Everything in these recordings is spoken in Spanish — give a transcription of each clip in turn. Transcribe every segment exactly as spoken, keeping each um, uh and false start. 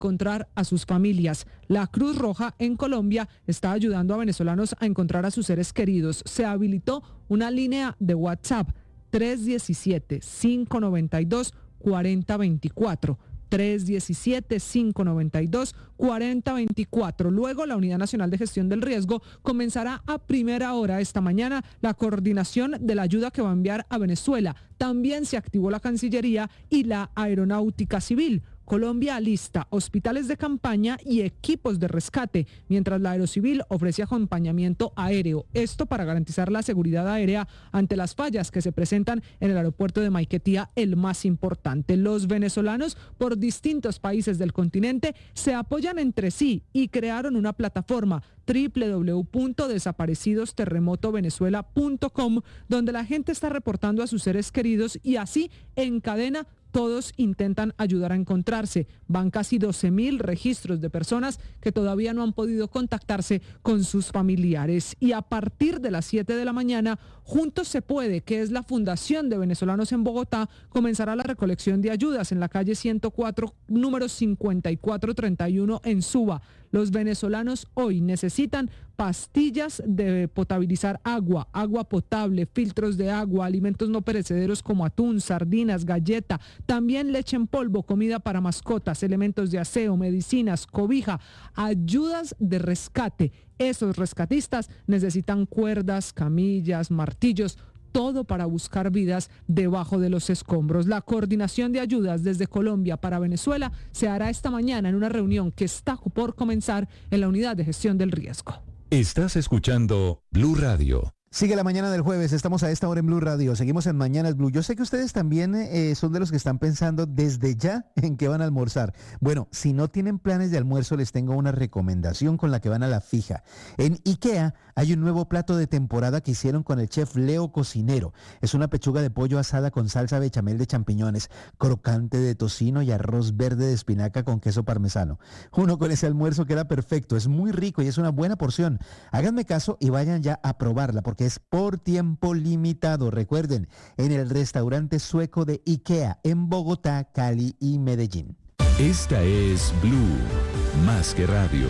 encontrar a sus familias. La Cruz Roja en Colombia está ayudando a venezolanos a encontrar a sus seres queridos. Se habilitó una línea de WhatsApp tres uno siete, cinco nueve dos, cuatro cero dos cuatro. tres uno siete, cinco nueve dos, cuatro cero dos cuatro. Luego, la Unidad Nacional de Gestión del Riesgo comenzará a primera hora esta mañana la coordinación de la ayuda que va a enviar a Venezuela. También se activó la Cancillería y la Aeronáutica Civil. Colombia alista hospitales de campaña y equipos de rescate, mientras la Aerocivil ofrece acompañamiento aéreo. Esto para garantizar la seguridad aérea ante las fallas que se presentan en el aeropuerto de Maiquetía, el más importante. Los venezolanos por distintos países del continente se apoyan entre sí y crearon una plataforma doble u doble u doble u punto desaparecidos terremoto venezuela punto com, donde la gente está reportando a sus seres queridos y así en cadena todos intentan ayudar a encontrarse. Van casi doce mil registros de personas que todavía no han podido contactarse con sus familiares. Y a partir de las siete de la mañana, Juntos se Puede, que es la Fundación de Venezolanos en Bogotá, comenzará la recolección de ayudas en la calle ciento cuatro, número cincuenta y cuatro treinta y uno en Suba. Los venezolanos hoy necesitan pastillas de potabilizar agua, agua potable, filtros de agua, alimentos no perecederos como atún, sardinas, galleta, también leche en polvo, comida para mascotas, elementos de aseo, medicinas, cobija, ayudas de rescate. Esos rescatistas necesitan cuerdas, camillas, martillos, todo para buscar vidas debajo de los escombros. La coordinación de ayudas desde Colombia para Venezuela se hará esta mañana en una reunión que está por comenzar en la Unidad de Gestión del Riesgo. Estás escuchando Blue Radio. Sigue la mañana del jueves, estamos a esta hora en Blue Radio, seguimos en Mañanas Blue. Yo sé que ustedes también eh, son de los que están pensando desde ya en qué van a almorzar. Bueno, si no tienen planes de almuerzo, les tengo una recomendación con la que van a la fija. En IKEA hay un nuevo plato de temporada que hicieron con el chef Leo Cocinero. Es una pechuga de pollo asada con salsa bechamel de champiñones, crocante de tocino y arroz verde de espinaca con queso parmesano. Uno con ese almuerzo queda perfecto, es muy rico y es una buena porción. Háganme caso y vayan ya a probarla porque es por tiempo limitado. Recuerden, en el restaurante sueco de IKEA en Bogotá, Cali y Medellín. Esta es Blue, más que radio.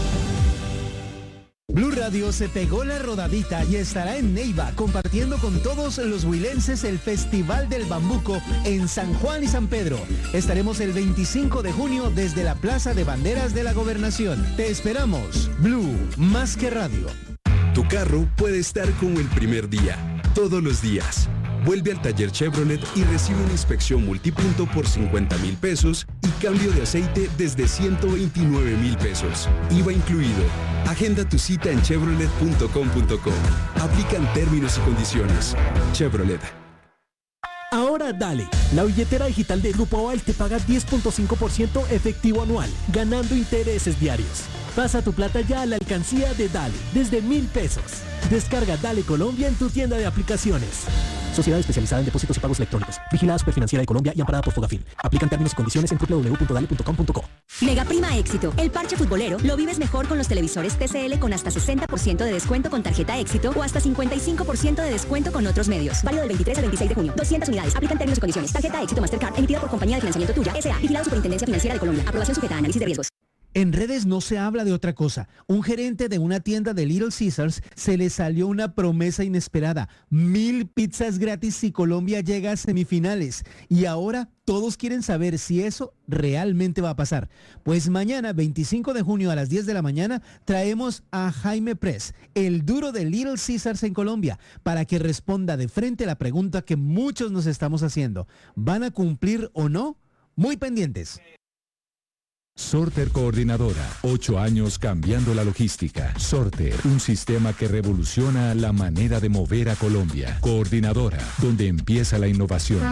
Blue Radio se pegó la rodadita y estará en Neiva compartiendo con todos los huilenses el Festival del Bambuco en San Juan y San Pedro. Estaremos el veinticinco de junio desde la Plaza de Banderas de la Gobernación. Te esperamos. Blue, más que radio. Tu carro puede estar como el primer día, todos los días. Vuelve al taller Chevrolet y recibe una inspección multipunto por cincuenta mil pesos y cambio de aceite desde ciento veintinueve mil pesos. I V A incluido. Agenda tu cita en chevrolet punto com punto co. Aplican términos y condiciones. Chevrolet. Ahora dale, la billetera digital de Grupo Aval te paga diez punto cinco por ciento efectivo anual, ganando intereses diarios. Pasa tu plata ya a la alcancía de Dale, desde mil pesos. Descarga Dale Colombia en tu tienda de aplicaciones. Sociedad especializada en depósitos y pagos electrónicos. Vigilada Superfinanciera de Colombia y amparada por Fogafín. Aplican términos y condiciones en doble u doble u doble u punto dale punto com punto co. Mega Prima Éxito. El parche futbolero lo vives mejor con los televisores T C L con hasta sesenta por ciento de descuento con tarjeta Éxito o hasta cincuenta y cinco por ciento de descuento con otros medios. Válido del veintitrés al veintiséis de junio. doscientas unidades. Aplican términos y condiciones. Tarjeta Éxito Mastercard emitida por Compañía de Financiamiento Tuya S A. Vigilado Superintendencia Financiera de Colombia. Aprobación sujeta a análisis de riesgos. En redes no se habla de otra cosa. Un gerente de una tienda de Little Caesars se le salió una promesa inesperada. Mil pizzas gratis si Colombia llega a semifinales. Y ahora todos quieren saber si eso realmente va a pasar. Pues mañana, veinticinco de junio a las diez de la mañana, traemos a Jaime Press, el duro de Little Caesars en Colombia, para que responda de frente a la pregunta que muchos nos estamos haciendo. ¿Van a cumplir o no? Muy pendientes. Sorter Coordinadora, ocho años cambiando la logística. Sorter, un sistema que revoluciona la manera de mover a Colombia. Coordinadora, donde empieza la innovación.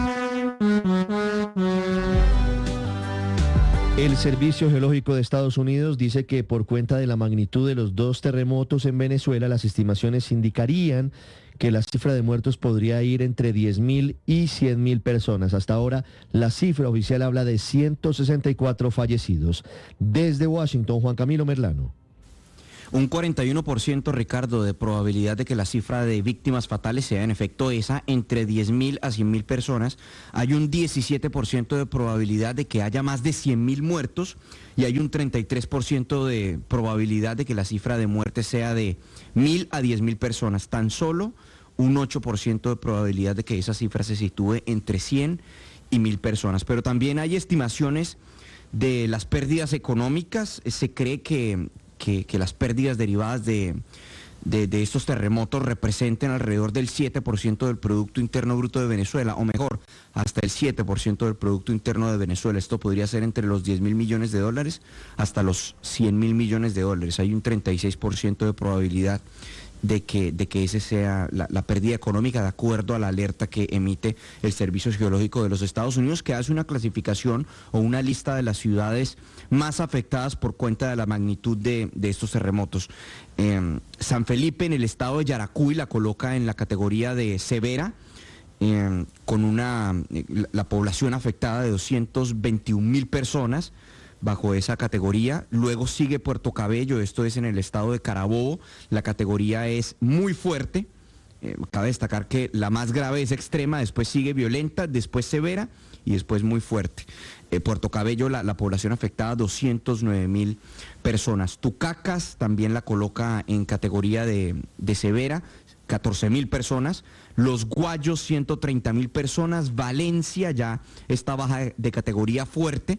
El Servicio Geológico de Estados Unidos dice que por cuenta de la magnitud de los dos terremotos en Venezuela, las estimaciones indicarían que la cifra de muertos podría ir entre diez mil y cien mil personas. Hasta ahora, la cifra oficial habla de ciento sesenta y cuatro fallecidos. Desde Washington, Juan Camilo Merlano. Un cuarenta y uno por ciento, Ricardo, de probabilidad de que la cifra de víctimas fatales sea en efecto esa, entre diez mil a cien mil personas. Hay un diecisiete por ciento de probabilidad de que haya más de cien mil muertos y hay un treinta y tres por ciento de probabilidad de que la cifra de muertes sea de mil a diez mil personas. Tan solo un ocho por ciento de probabilidad de que esa cifra se sitúe entre cien y mil personas. Pero también hay estimaciones de las pérdidas económicas. Se cree que... Que, que las pérdidas derivadas de, de, de estos terremotos representen alrededor del siete por ciento del Producto Interno Bruto de Venezuela, o mejor, hasta el siete por ciento del Producto Interno de Venezuela. Esto podría ser entre los diez mil millones de dólares hasta los cien mil millones de dólares. Hay un treinta y seis por ciento de probabilidad de que, de que ese sea la, la pérdida económica, de acuerdo a la alerta que emite el Servicio Geológico de los Estados Unidos, que hace una clasificación o una lista de las ciudades más afectadas por cuenta de la magnitud de, de estos terremotos. Eh, San Felipe, en el estado de Yaracuy, la coloca en la categoría de severa, eh, con una eh, la, la población afectada de doscientas veintiún mil personas, bajo esa categoría. Luego sigue Puerto Cabello, esto es en el estado de Carabobo, la categoría es muy fuerte, eh, cabe destacar que la más grave es extrema, después sigue violenta, después severa y después muy fuerte. Eh, Puerto Cabello, la, la población afectada, doscientas nueve mil personas. Tucacas también la coloca en categoría de, de severa, catorce mil personas. Los Guayos, ciento treinta mil personas. Valencia ya está baja de categoría fuerte,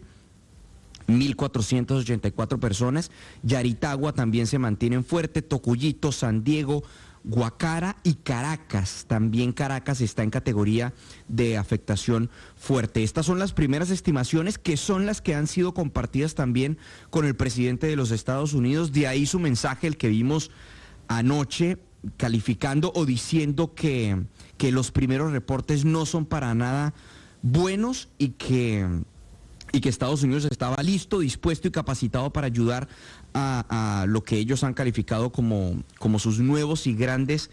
mil cuatrocientas ochenta y cuatro personas. Yaritagua también se mantienen fuerte. Tocuyito, San Diego, Guacara y Caracas. También Caracas está en categoría de afectación fuerte. Estas son las primeras estimaciones, que son las que han sido compartidas también con el presidente de los Estados Unidos. De ahí su mensaje, el que vimos anoche, calificando o diciendo que, que los primeros reportes no son para nada buenos y que... y que Estados Unidos estaba listo, dispuesto y capacitado para ayudar a, a lo que ellos han calificado como, como sus nuevos y grandes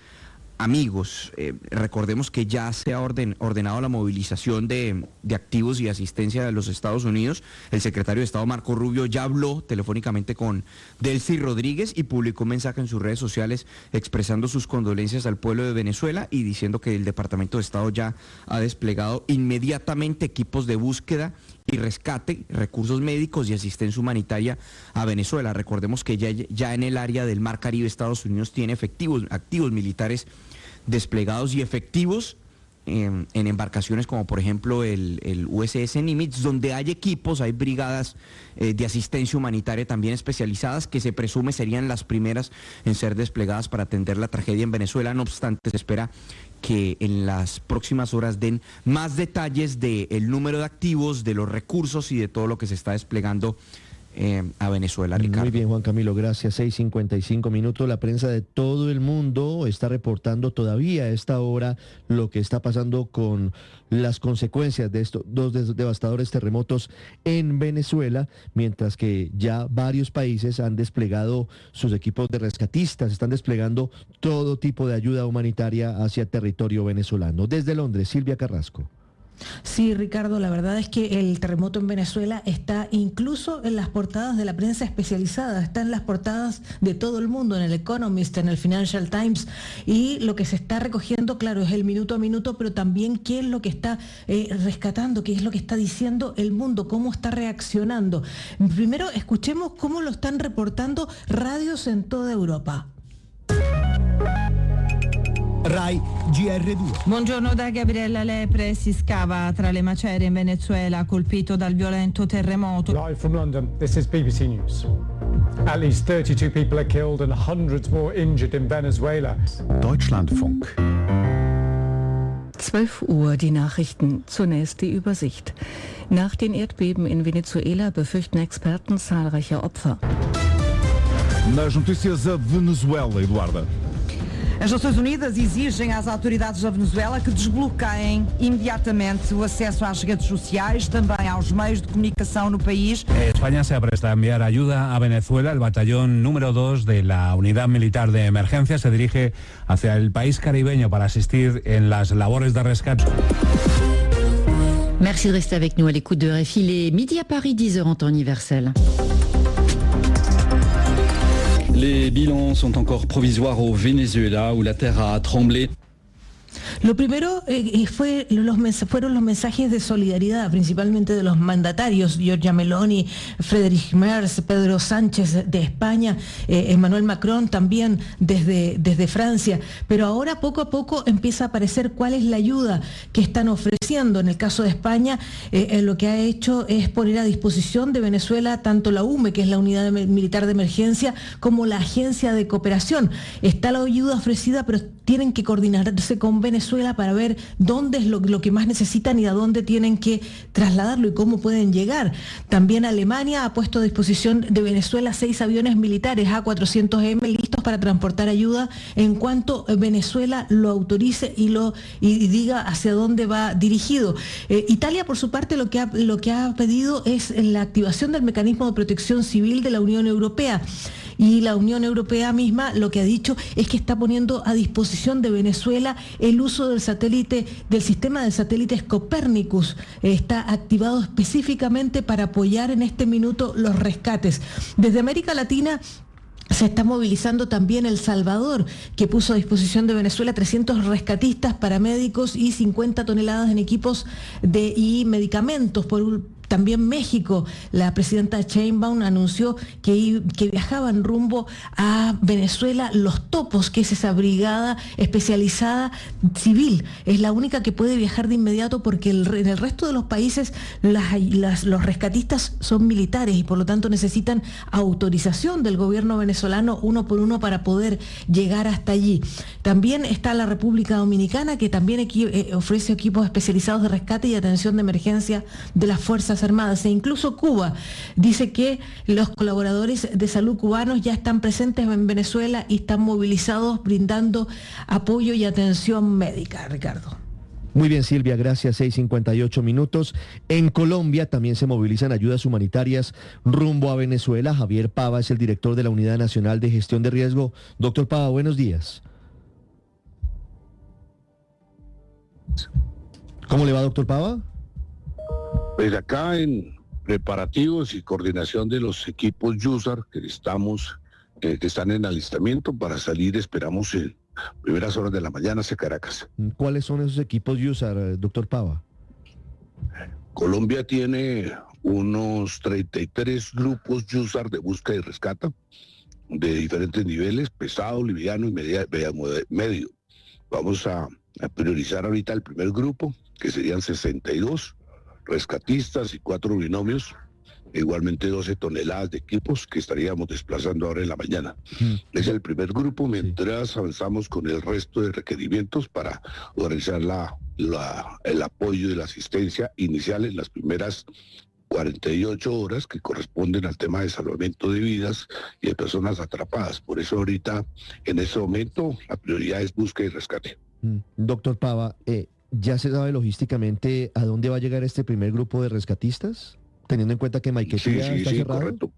amigos. Eh, recordemos que ya se ha orden, ordenado la movilización de, de activos y asistencia de los Estados Unidos. El secretario de Estado Marco Rubio ya habló telefónicamente con Delcy Rodríguez y publicó un mensaje en sus redes sociales expresando sus condolencias al pueblo de Venezuela y diciendo que el Departamento de Estado ya ha desplegado inmediatamente equipos de búsqueda y rescate, recursos médicos y asistencia humanitaria a Venezuela. Recordemos que ya, ya en el área del Mar Caribe Estados Unidos tiene efectivos, activos militares desplegados y efectivos en, en embarcaciones como por ejemplo el, el U S S Nimitz, donde hay equipos, hay brigadas eh, de asistencia humanitaria también especializadas que se presume serían las primeras en ser desplegadas para atender la tragedia en Venezuela. No obstante, se espera que en las próximas horas den más detalles del número de activos, de los recursos y de todo lo que se está desplegando eh, a Venezuela, Ricardo. Muy bien, Juan Camilo, gracias. seis cincuenta y cinco minutos. La prensa de todo el mundo está reportando todavía a esta hora lo que está pasando con las consecuencias de estos dos devastadores terremotos en Venezuela, mientras que ya varios países han desplegado sus equipos de rescatistas, están desplegando todo tipo de ayuda humanitaria hacia territorio venezolano. Desde Londres, Silvia Carrasco. Sí, Ricardo, la verdad es que el terremoto en Venezuela está incluso en las portadas de la prensa especializada, está en las portadas de todo el mundo, en el Economist, en el Financial Times, y lo que se está recogiendo, claro, es el minuto a minuto, pero también qué es lo que está eh, rescatando, qué es lo que está diciendo el mundo, cómo está reaccionando. Primero, escuchemos cómo lo están reportando radios en toda Europa. Rai G R due. Buongiorno da Gabriella Lepre. Si scava tra le macerie in Venezuela, colpito dal violento terremoto. Live from London, this is B B C News. At least thirty-two people are killed and hundreds more injured in Venezuela. Deutschlandfunk. zwölf Uhr, die Nachrichten. Zunächst die Übersicht. Nach den Erdbeben in Venezuela befürchten Experten zahlreiche Opfer. Nas notícias a Venezuela, Eduarda. As Nações Unidas exigem às autoridades da Venezuela que desbloqueiem imediatamente o acesso às redes sociais, também aos meios de comunicação no país. España se apresta a enviar ayuda a Venezuela. El batallón número dos de la Unidad Militar de Emergencia se dirige hacia el país caribeño para asistir en las labores de rescate. Merci de rester avec nous à l'écoute de R F I. Il est midi à Paris, dix heures en temps universel. Les bilans sont encore provisoires au Venezuela, où la terre a tremblé. Lo primero eh, fue los fueron los mensajes de solidaridad, principalmente de los mandatarios, Giorgia Meloni, Friedrich Merz, Pedro Sánchez de España, eh, Emmanuel Macron también desde, desde Francia. Pero ahora poco a poco empieza a aparecer cuál es la ayuda que están ofreciendo. En el caso de España, eh, eh, lo que ha hecho es poner a disposición de Venezuela tanto la U M E, que es la Unidad de, Militar de Emergencia, como la Agencia de Cooperación. Está la ayuda ofrecida, pero tienen que coordinarse con Venezuela para ver dónde es lo, lo que más necesitan y a dónde tienen que trasladarlo y cómo pueden llegar. También Alemania ha puesto a disposición de Venezuela seis aviones militares A cuatrocientos M listos para transportar ayuda en cuanto Venezuela lo autorice y, lo, y diga hacia dónde va dirigido. Eh, Italia, por su parte, lo que, ha, lo que ha pedido es la activación del mecanismo de protección civil de la Unión Europea. Y la Unión Europea misma lo que ha dicho es que está poniendo a disposición de Venezuela el uso del satélite, del sistema de satélites Copernicus. Está activado específicamente para apoyar en este minuto los rescates. Desde América Latina se está movilizando también El Salvador, que puso a disposición de Venezuela trescientos rescatistas, paramédicos y cincuenta toneladas en equipos de, y medicamentos. Por un También México, la presidenta Sheinbaum anunció que, que viajaban rumbo a Venezuela los Topos, que es esa brigada especializada civil. Es la única que puede viajar de inmediato porque el, en el resto de los países las, las, los rescatistas son militares y por lo tanto necesitan autorización del gobierno venezolano uno por uno para poder llegar hasta allí. También está la República Dominicana, que también equi eh, ofrece equipos especializados de rescate y atención de emergencia de las fuerzas armadas, e incluso Cuba dice que los colaboradores de salud cubanos ya están presentes en Venezuela y están movilizados brindando apoyo y atención médica. Ricardo. Muy bien, Silvia, gracias. seis cincuenta y ocho minutos. En Colombia también se movilizan ayudas humanitarias rumbo a Venezuela. Javier Pava es el director de la Unidad Nacional de Gestión de Riesgo. Doctor Pava, buenos días. ¿Cómo le va, doctor Pava? Pues acá en preparativos y coordinación de los equipos Yusar que estamos, eh, que están en alistamiento para salir, esperamos en primeras horas de la mañana hacia Caracas. ¿Cuáles son esos equipos Yusar, doctor Pava? Colombia tiene unos treinta y tres grupos Yusar de búsqueda y rescate de diferentes niveles, pesado, liviano y media, medio. Vamos a, a priorizar ahorita el primer grupo, que serían sesenta y dos rescatistas y cuatro binomios, igualmente doce toneladas de equipos que estaríamos desplazando ahora en la mañana. Mm. Es el primer grupo, mientras sí. avanzamos con el resto de requerimientos para organizar la, la, el apoyo y la asistencia inicial en las primeras cuarenta y ocho horas que corresponden al tema de salvamento de vidas y de personas atrapadas. Por eso ahorita, en este momento, la prioridad es búsqueda y rescate. Mm. Doctor Pava, eh, ¿ya se sabe logísticamente a dónde va a llegar este primer grupo de rescatistas? Teniendo en cuenta que Maiquetía sí, sí, está sí, cerrado. Correcto.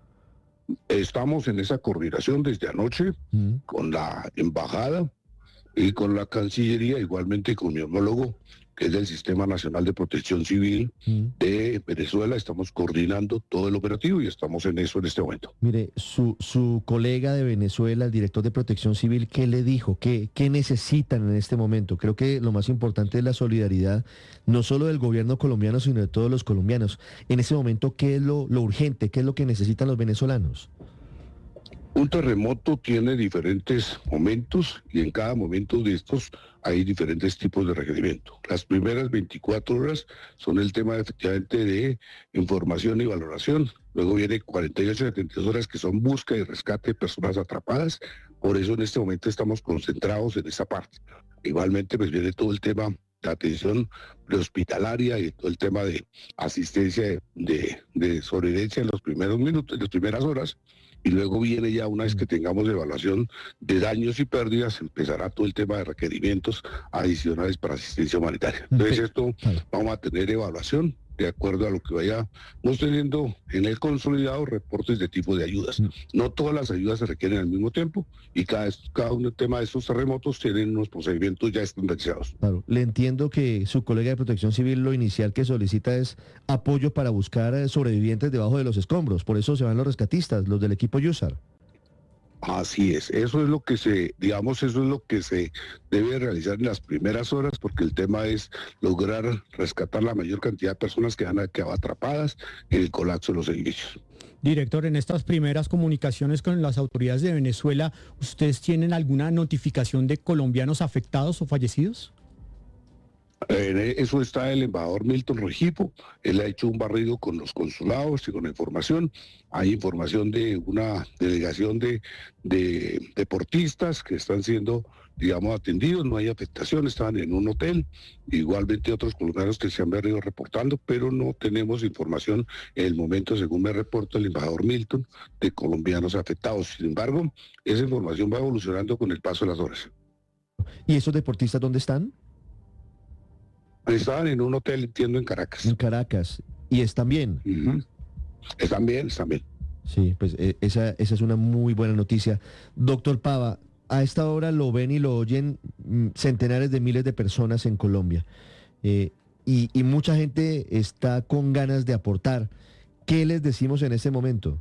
Estamos en esa coordinación desde anoche mm. con la embajada y con la Cancillería, igualmente con mi homólogo, que es del Sistema Nacional de Protección Civil mm. de Venezuela. Estamos coordinando todo el operativo y estamos en eso en este momento. Mire, su, su colega de Venezuela, el director de Protección Civil, ¿qué le dijo? ¿Qué, qué necesitan en este momento? Creo que lo más importante es la solidaridad, no solo del gobierno colombiano, sino de todos los colombianos. En ese momento, ¿qué es lo, lo urgente? ¿Qué es lo que necesitan los venezolanos? Un terremoto tiene diferentes momentos y en cada momento de estos hay diferentes tipos de requerimiento. Las primeras veinticuatro horas son el tema efectivamente de información y valoración. Luego viene cuarenta y ocho a setenta y dos horas que son búsqueda y rescate de personas atrapadas. Por eso en este momento estamos concentrados en esa parte. Igualmente pues viene todo el tema de atención prehospitalaria y todo el tema de asistencia de, de, de sobrevivencia en los primeros minutos, en las primeras horas. Y luego viene ya, una vez que tengamos evaluación de daños y pérdidas, empezará todo el tema de requerimientos adicionales para asistencia humanitaria. Entonces esto vamos a tener evaluación de acuerdo a lo que vayamos teniendo en el consolidado, reportes de tipo de ayudas. No todas las ayudas se requieren al mismo tiempo y cada, cada un tema de estos terremotos tienen unos procedimientos ya estandarizados. Claro, le entiendo que su colega de Protección Civil lo inicial que solicita es apoyo para buscar sobrevivientes debajo de los escombros, por eso se van los rescatistas, los del equipo Yusar. Así es, eso es lo que se, digamos, eso es lo que se debe realizar en las primeras horas, porque el tema es lograr rescatar la mayor cantidad de personas que han quedado atrapadas en el colapso de los edificios. Director, en estas primeras comunicaciones con las autoridades de Venezuela, ¿ustedes tienen alguna notificación de colombianos afectados o fallecidos? En eso está el embajador Milton Rengifo. Él ha hecho un barrido con los consulados y con la información. Hay información de una delegación de, de deportistas que están siendo, digamos, atendidos. No hay afectación, estaban en un hotel. Igualmente otros colombianos que se han venido reportando, pero no tenemos información en el momento, según me reporta el embajador Milton, de colombianos afectados. Sin embargo, esa información va evolucionando con el paso de las horas. ¿Y esos deportistas dónde están? Estaban en un hotel, entiendo, en Caracas. En Caracas. ¿Y están bien? Uh-huh. Están bien, están bien. Sí, pues eh, esa, esa es una muy buena noticia. Doctor Pava, a esta hora lo ven y lo oyen mm, centenares de miles de personas en Colombia. Eh, y, y mucha gente está con ganas de aportar. ¿Qué les decimos en este momento?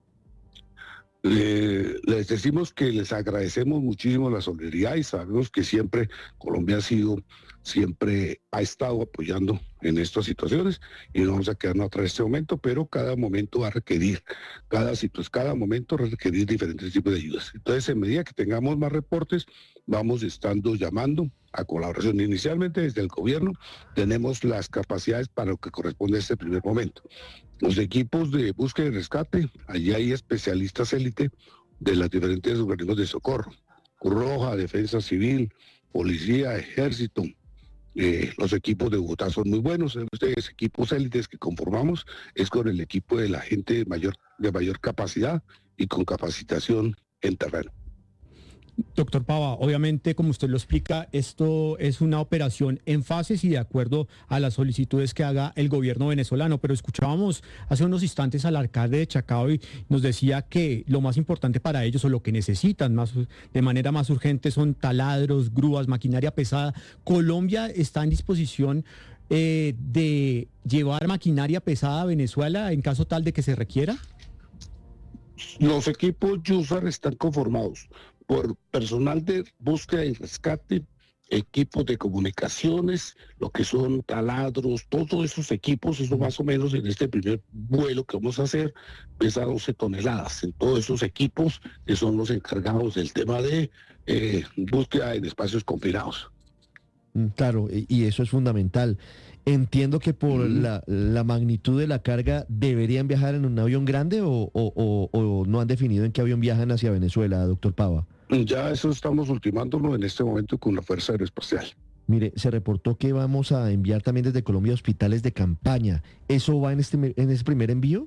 Eh, les decimos que les agradecemos muchísimo la solidaridad y sabemos que siempre Colombia ha sido, siempre ha estado apoyando en estas situaciones y no vamos a quedarnos atrás de este momento, pero cada momento va a requerir, cada situación, cada momento va a requerir diferentes tipos de ayudas. Entonces, en medida que tengamos más reportes, vamos estando llamando a colaboración. Inicialmente desde el gobierno tenemos las capacidades para lo que corresponde a este primer momento. Los equipos de búsqueda y rescate, allí hay especialistas élite de los diferentes organismos de socorro, Cruz Roja, Defensa Civil, Policía, Ejército. Eh, los equipos de Bogotá son muy buenos. Los equipos élites que conformamos es con el equipo de la gente de mayor, de mayor capacidad y con capacitación en terreno. Doctor Pava, obviamente, como usted lo explica, esto es una operación en fases y de acuerdo a las solicitudes que haga el gobierno venezolano, pero escuchábamos hace unos instantes al alcalde de Chacao y nos decía que lo más importante para ellos o lo que necesitan más, de manera más urgente son taladros, grúas, maquinaria pesada. ¿Colombia está en disposición eh, de llevar maquinaria pesada a Venezuela en caso tal de que se requiera? Los equipos Yusar están conformados por personal de búsqueda y rescate, equipos de comunicaciones, lo que son taladros, todos esos equipos, eso más o menos en este primer vuelo que vamos a hacer, pesa doce toneladas. En todos esos equipos que son los encargados del tema de eh, búsqueda en espacios confinados. Claro, y eso es fundamental. Entiendo que por mm. la, la magnitud de la carga, ¿deberían viajar en un avión grande o, o, o, o no han definido en qué avión viajan hacia Venezuela, doctor Pava? Ya eso estamos ultimándolo en este momento con la Fuerza Aeroespacial. Mire, se reportó que vamos a enviar también desde Colombia hospitales de campaña. ¿Eso va en este, en ese primer envío?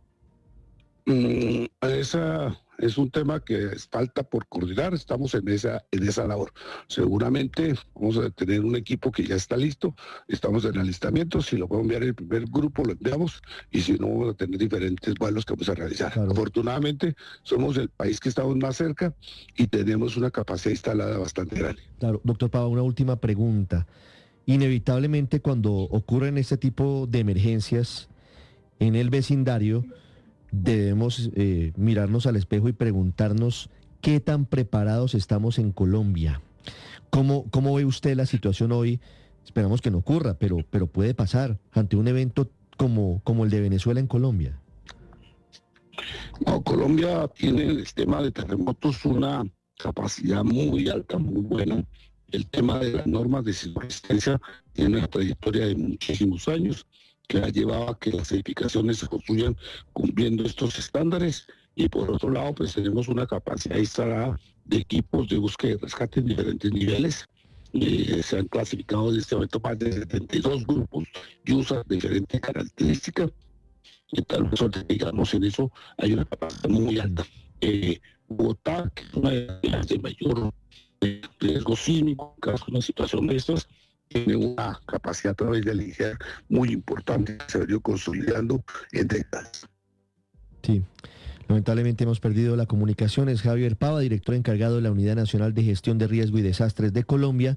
Mm, esa es un tema que falta por coordinar, estamos en esa, en esa labor. Seguramente vamos a tener un equipo que ya está listo, estamos en alistamiento, si lo podemos enviar en el primer grupo lo enviamos y si no vamos a tener diferentes vuelos que vamos a realizar. Claro. Afortunadamente somos el país que estamos más cerca y tenemos una capacidad instalada bastante grande. Claro, doctor Pava, una última pregunta. Inevitablemente cuando ocurren este tipo de emergencias en el vecindario, debemos eh, mirarnos al espejo y preguntarnos qué tan preparados estamos en Colombia. ¿Cómo, cómo ve usted la situación hoy? Esperamos que no ocurra, pero, pero puede pasar ante un evento como, como el de Venezuela en Colombia. No, Colombia tiene el tema de terremotos una capacidad muy alta, muy buena. El tema de las normas de subsistencia tiene una trayectoria de muchísimos años que ha llevado a que las edificaciones se construyan cumpliendo estos estándares y por otro lado pues tenemos una capacidad instalada de equipos de búsqueda y rescate en diferentes niveles. Eh, se han clasificado en este momento más de setenta y dos grupos y usan diferentes características y tal vez digamos en eso hay una capacidad muy alta. Eh, Bogotá, que es una de las de mayor eh, riesgo sísmico, en caso de una situación de estas, tiene una capacidad a través del I G E R muy importante que se ha venido consolidando en décadas. Sí, lamentablemente hemos perdido la comunicación. Es Javier Pava, director encargado de la Unidad Nacional de Gestión de Riesgo y Desastres de Colombia,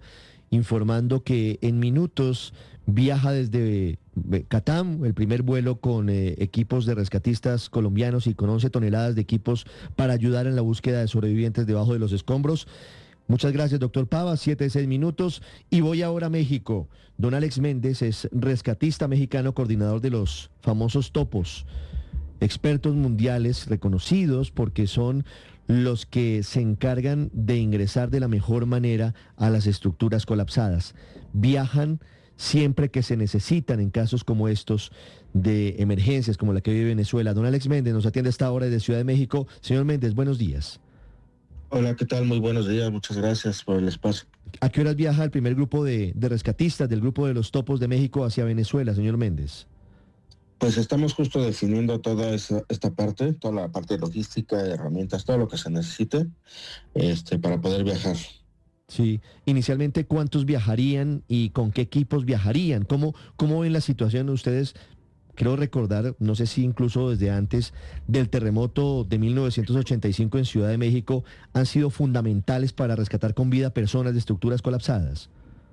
informando que en minutos viaja desde Catam, el primer vuelo con eh, equipos de rescatistas colombianos y con once toneladas de equipos para ayudar en la búsqueda de sobrevivientes debajo de los escombros. Muchas gracias, doctor Pava, siete de seis minutos. Y voy ahora a México. Don Alex Méndez es rescatista mexicano, coordinador de los famosos topos, expertos mundiales reconocidos porque son los que se encargan de ingresar de la mejor manera a las estructuras colapsadas. Viajan siempre que se necesitan en casos como estos de emergencias como la que vive Venezuela. Don Alex Méndez nos atiende a esta hora desde Ciudad de México. Señor Méndez, buenos días. Hola, ¿qué tal? Muy buenos días, muchas gracias por el espacio. ¿A qué horas viaja el primer grupo de, de rescatistas del grupo de los topos de México hacia Venezuela, señor Méndez? Pues estamos justo definiendo toda esa, esta parte, toda la parte logística, herramientas, todo lo que se necesite este, para poder viajar. Sí, inicialmente, ¿cuántos viajarían y con qué equipos viajarían? ¿Cómo, cómo ven la situación ustedes? Quiero recordar, no sé si incluso desde antes del terremoto de mil novecientos ochenta y cinco en Ciudad de México, han sido fundamentales para rescatar con vida personas de estructuras colapsadas.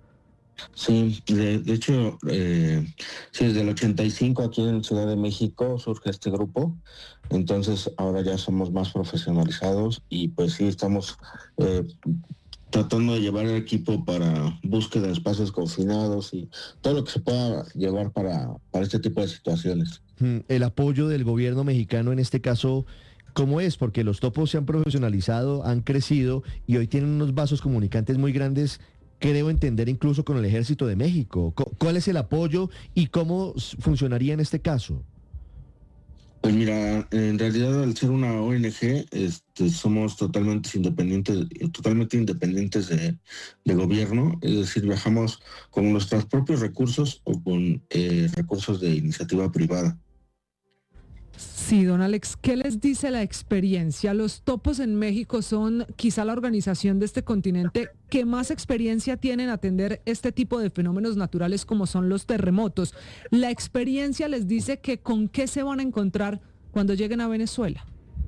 Sí, de, de hecho, eh, sí, desde el ochenta y cinco aquí en Ciudad de México surge este grupo, entonces ahora ya somos más profesionalizados y pues sí, estamos eh, tratando de llevar el equipo para búsqueda de espacios confinados y todo lo que se pueda llevar para, para este tipo de situaciones. El apoyo del gobierno mexicano en este caso, ¿cómo es? Porque los topos se han profesionalizado, han crecido y hoy tienen unos vasos comunicantes muy grandes, creo entender, incluso con el Ejército de México. ¿Cuál es el apoyo y cómo funcionaría en este caso? Pues mira, en realidad al ser una O N G, este, somos totalmente independientes, totalmente independientes de, de gobierno, es decir, viajamos con nuestros propios recursos o con eh, recursos de iniciativa privada. Sí, don Alex, ¿qué les dice la experiencia? Los topos en México son quizá la organización de este continente que más experiencia tiene en atender este tipo de fenómenos naturales como son los terremotos. ¿La experiencia les dice que con qué se van a encontrar cuando lleguen a Venezuela?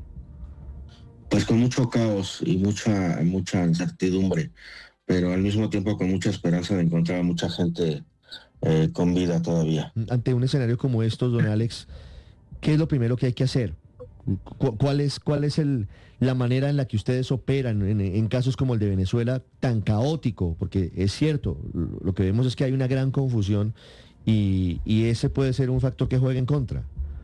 Pues con mucho caos y mucha, mucha incertidumbre, pero al mismo tiempo con mucha esperanza de encontrar a mucha gente eh, con vida todavía. Ante un escenario como estos, don Alex, ¿qué es lo primero que hay que hacer? ¿Cuál es, cuál es el, la manera en la que ustedes operan en, en casos como el de Venezuela tan caótico? Porque es cierto, lo que vemos es que hay una gran confusión y, y ese puede ser un factor que juegue en contra.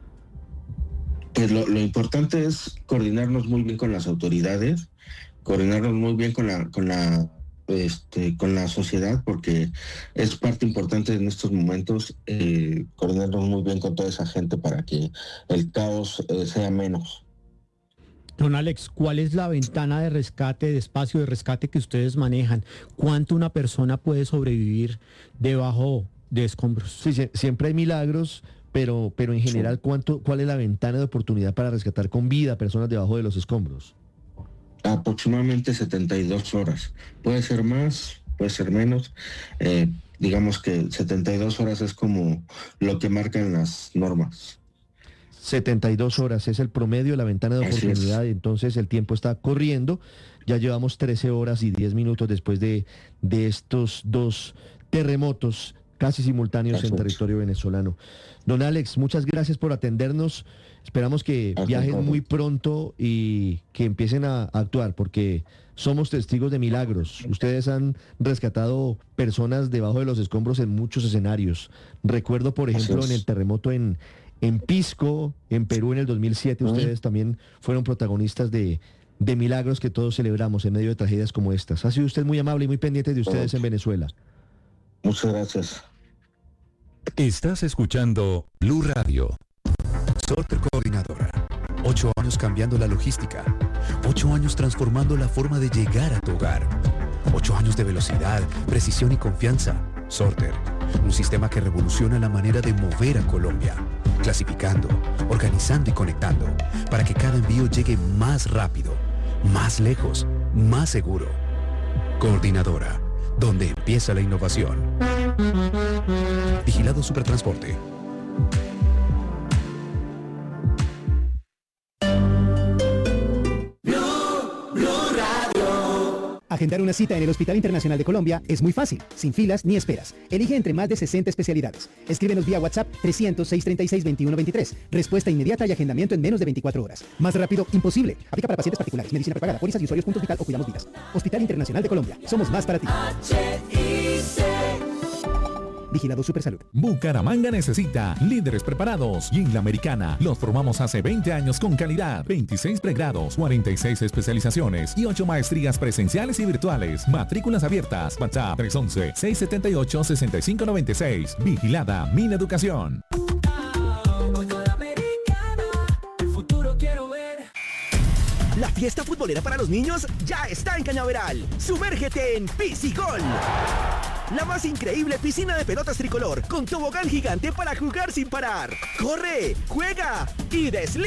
Pues lo, lo importante es coordinarnos muy bien con las autoridades, coordinarnos muy bien con la, con la Este, con la sociedad, porque es parte importante en estos momentos eh, coordinarnos muy bien con toda esa gente para que el caos eh, sea menos. Don Alex, ¿cuál es la ventana de rescate, de espacio de rescate que ustedes manejan? ¿Cuánto una persona puede sobrevivir debajo de escombros? Sí, siempre hay milagros, pero, pero en general, ¿cuánto, ¿cuál es la ventana de oportunidad para rescatar con vida a personas debajo de los escombros? Aproximadamente setenta y dos horas. Puede ser más, puede ser menos. Eh, digamos que setenta y dos horas es como lo que marcan las normas. setenta y dos horas es el promedio, la ventana de oportunidad, entonces el tiempo está corriendo. Ya llevamos trece horas y diez minutos después de, de estos dos terremotos casi simultáneos Perfecto. en territorio venezolano. Don Alex, muchas gracias por atendernos. Esperamos que viajen muy pronto y que empiecen a actuar, porque somos testigos de milagros. Ustedes han rescatado personas debajo de los escombros en muchos escenarios. Recuerdo, por ejemplo, en el terremoto en, en Pisco, en Perú, en el dos mil siete, uh-huh. ustedes también fueron protagonistas de, de milagros que todos celebramos en medio de tragedias como estas. Ha sido usted muy amable y muy pendiente de ustedes uh-huh. en Venezuela. Muchas gracias. Estás escuchando Blue Radio. Sorter Coordinadora. Ocho años cambiando la logística. Ocho años transformando la forma de llegar a tu hogar. Ocho años de velocidad, precisión y confianza. Sorter. Un sistema que revoluciona la manera de mover a Colombia. Clasificando, organizando y conectando. Para que cada envío llegue más rápido, más lejos, más seguro. Coordinadora. Donde empieza la innovación. Vigilado Supertransporte. Agendar una cita en el Hospital Internacional de Colombia es muy fácil, sin filas ni esperas. Elige entre más de sesenta especialidades. Escríbenos vía WhatsApp trescientos, seiscientos treinta y seis, veintiuno veintitrés. Respuesta inmediata y agendamiento en menos de veinticuatro horas. Más rápido, imposible. Aplica para pacientes particulares, medicina prepagada, pólizas y usuarios Punto Vital o Cuidamos Vidas. Hospital Internacional de Colombia. Somos más para ti. Vigilado Supersalud. Bucaramanga necesita líderes preparados y en la Americana los formamos hace veinte años con calidad. veintiséis pregrados, cuarenta y seis especializaciones y ocho maestrías presenciales y virtuales. Matrículas abiertas. WhatsApp tres once, seiscientos setenta y ocho, sesenta y cinco noventa y seis. Vigilada Mineducación. La fiesta futbolera para los niños ya está en Cañaveral. Sumérgete en Piscigol, la más increíble piscina de pelotas tricolor, con tobogán gigante para jugar sin parar. ¡Corre, juega y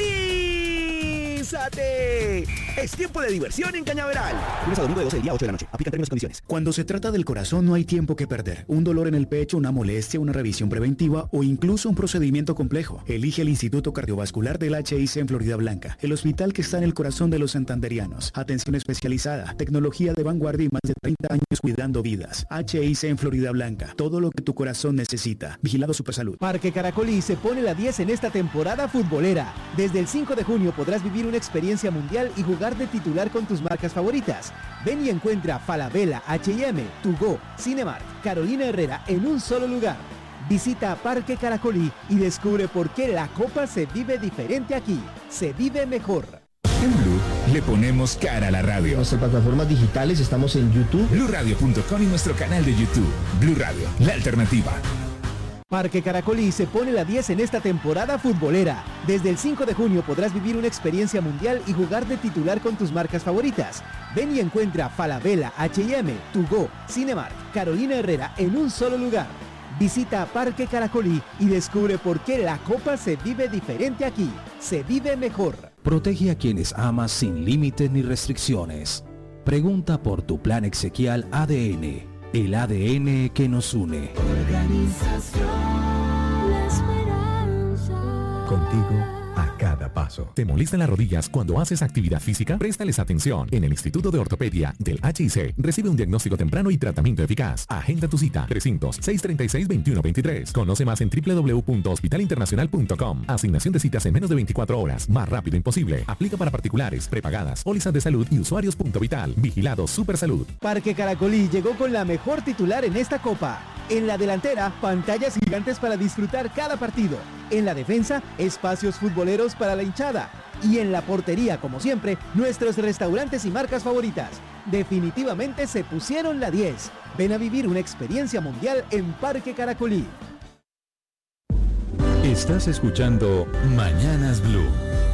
deslízate! Es tiempo de diversión en Cañaveral. Lunes a domingo de doce del día a ocho de la noche. Aplican términos y condiciones. Cuando se trata del corazón no hay tiempo que perder. Un dolor en el pecho, una molestia, una revisión preventiva o incluso un procedimiento complejo. Elige el Instituto Cardiovascular del H I C en Florida Blanca, el hospital que está en el corazón de los santanderianos. Atención especializada, tecnología de vanguardia y más de treinta años cuidando vidas. H I C en Florida Blanca, todo lo que tu corazón necesita. Vigilado Supersalud. Parque Caracolí se pone la diez en esta temporada futbolera. Desde el cinco de junio podrás vivir una experiencia mundial y jugar de titular con tus marcas favoritas. Ven y encuentra Falabella, H y M, Tugo, Cinemark, Carolina Herrera en un solo lugar. Visita Parque Caracolí y descubre por qué la Copa se vive diferente aquí. Se vive mejor. En Blue le ponemos cara a la radio. En nuestras plataformas digitales estamos en YouTube, blue radio punto com y nuestro canal de YouTube. Blue Radio, la alternativa. Parque Caracolí se pone la diez en esta temporada futbolera. Desde el cinco de junio podrás vivir una experiencia mundial y jugar de titular con tus marcas favoritas. Ven y encuentra Falabella, H y M, Tugo, Cinemark, Carolina Herrera en un solo lugar. Visita Parque Caracolí y descubre por qué la Copa se vive diferente aquí. Se vive mejor. Protege a quienes amas sin límites ni restricciones. Pregunta por tu plan exequial A D N. El A D N que nos une. Organización La Esperanza. Contigo a cada paso. ¿Te molestan las rodillas cuando haces actividad física? Préstales atención. En el Instituto de Ortopedia del H I C recibe un diagnóstico temprano y tratamiento eficaz. Agenda tu cita. trescientos, seiscientos treinta y seis, veintiuno veintitrés. Conoce más en doble u doble u doble u punto hospital internacional punto com. Asignación de citas en menos de veinticuatro horas. Más rápido imposible. Aplica para particulares, prepagadas, pólizas de salud y usuarios Punto Vital. Vigilado Supersalud. Parque Caracolí llegó con la mejor titular en esta Copa. En la delantera, pantallas gigantes para disfrutar cada partido. En la defensa, espacios futboleros para la hinchada. Y en la portería, como siempre, nuestros restaurantes y marcas favoritas. Definitivamente se pusieron la diez. Ven a vivir una experiencia mundial en Parque Caracolí. Estás escuchando Mañanas Blue.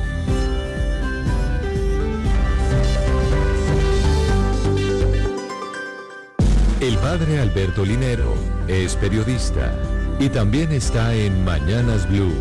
El padre Alberto Linero es periodista y también está en Mañanas Blue.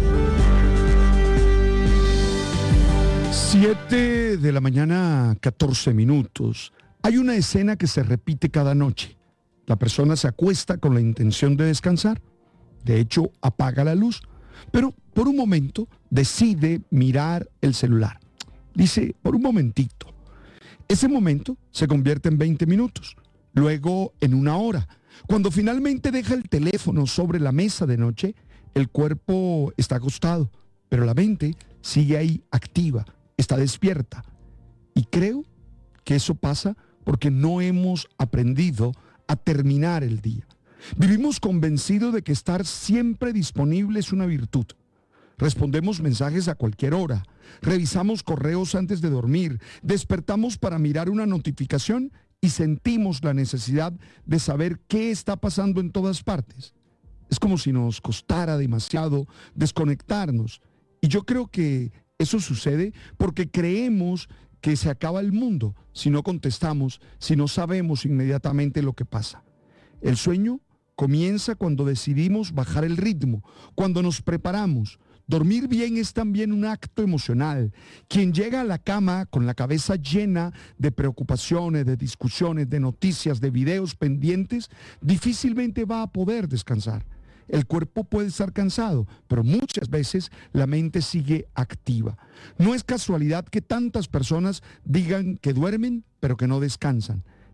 Siete de la mañana, catorce minutos. Hay una escena que se repite cada noche. La persona se acuesta con la intención de descansar. De hecho, apaga la luz. Pero por un momento decide mirar el celular. Dice, por un momentito. Ese momento se convierte en veinte minutos. Luego en una hora. Cuando finalmente deja el teléfono sobre la mesa de noche, el cuerpo está acostado, pero la mente sigue ahí activa, está despierta. Y creo que eso pasa porque no hemos aprendido a terminar el día. Vivimos convencidos de que estar siempre disponible es una virtud. Respondemos mensajes a cualquier hora, revisamos correos antes de dormir, despertamos para mirar una notificación y sentimos la necesidad de saber qué está pasando en todas partes. Es como si nos costara demasiado desconectarnos. Y yo creo que eso sucede porque creemos que se acaba el mundo si no contestamos, si no sabemos inmediatamente lo que pasa. El sueño comienza cuando decidimos bajar el ritmo, cuando nos preparamos. Dormir bien es también un acto emocional. Quien llega a la cama con la cabeza llena de preocupaciones, de discusiones, de noticias, de videos pendientes, difícilmente va a poder descansar. El cuerpo puede estar cansado, pero muchas veces la mente sigue activa. No es casualidad que tantas personas digan que duermen, pero que no descansan.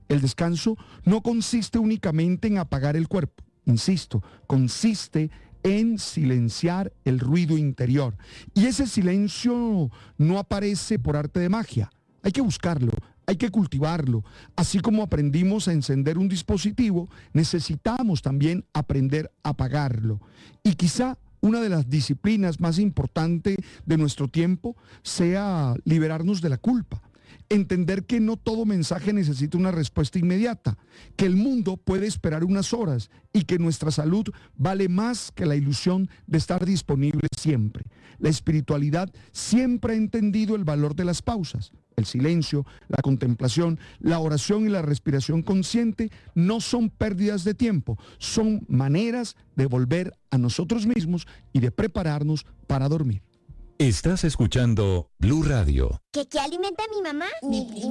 El descanso no consiste únicamente en apagar el cuerpo, insisto, consiste en silenciar el ruido interior. Y ese silencio no aparece por arte de magia, hay que buscarlo. Hay que cultivarlo. Así como aprendimos a encender un dispositivo, necesitamos también aprender a apagarlo. Y quizá una de las disciplinas más importantes de nuestro tiempo sea liberarnos de la culpa. Entender que no todo mensaje necesita una respuesta inmediata, que el mundo puede esperar unas horas y que nuestra salud vale más que la ilusión de estar disponible siempre. La espiritualidad siempre ha entendido el valor de las pausas. El silencio, la contemplación, la oración y la respiración consciente no son pérdidas de tiempo, son maneras de volver a nosotros mismos y de prepararnos para dormir. Estás escuchando Blue Radio. ¿Qué, qué alimenta a mi mamá? Mi